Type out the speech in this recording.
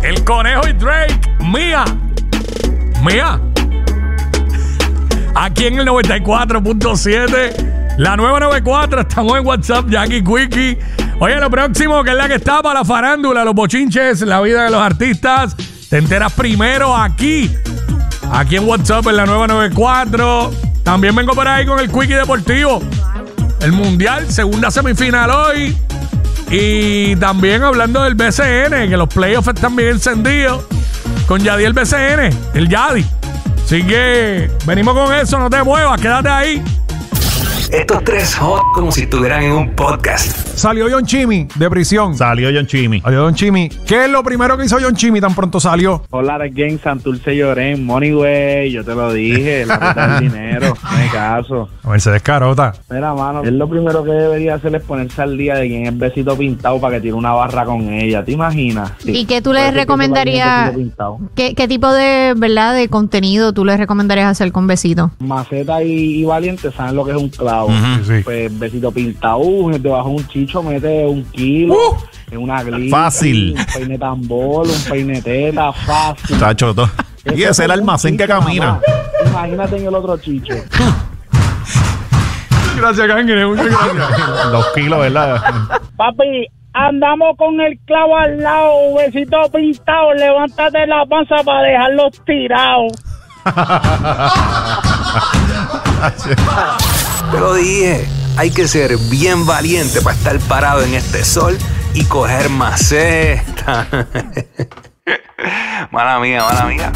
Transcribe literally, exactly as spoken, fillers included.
El Conejo y Drake. Mía. Mía. Aquí en el noventa y cuatro punto siete. La nueva noventa y cuatro. Estamos en WhatsApp, Jackie Quickie. Oye, lo próximo, que es la que está para la farándula, los bochinches, la vida de los artistas. Te enteras primero aquí. Aquí en WhatsApp, en la nueva noventa y cuatro. También vengo por ahí con el Quickie Deportivo. El Mundial, segunda semifinal hoy. Y también hablando del B C N, que los playoffs están bien encendidos. Con Yadiel B C N, el Yadi. Así que venimos con eso, no te muevas, quédate ahí. Estos tres hot como si estuvieran en un podcast. Salió John Chimmy de prisión. Salió John Chimmy. Salió John Chimmy. ¿Qué es lo primero que hizo John Chimmy tan pronto salió? Hola, again, Santurce Llorén, Moneyway, yo te lo dije, la ruta del dinero, no hay caso. Mercedes Carota. Mira, mano, él lo primero que debería hacer es ponerse al día de quién es Besito Pintado para que tire una barra con ella, ¿te imaginas? Sí. ¿Y qué tú le recomendarías? ¿Qué, ¿Qué tipo de, verdad, de contenido tú le recomendarías hacer con Besito? Maceta y, y Valiente saben lo que es un clavo. Uh-huh, sí. Pues Besito Pintado, debajo de un chicho mete un kilo. Uh. En una glitch, fácil. Un peine tambor, un peine teta, fácil. Tacho, todo. Y ese es el almacén que camina. Mamá. Imagínate en el otro chicho. Gracias, Cangre. Muchas gracias. Dos kilos, ¿verdad? Papi, andamos con el clavo al lado, Besito Pintado. Levántate la panza para dejarlos tirados. Te lo dije, hay que ser bien valiente para estar parado en este sol y coger maceta. Mala mía, mala mía.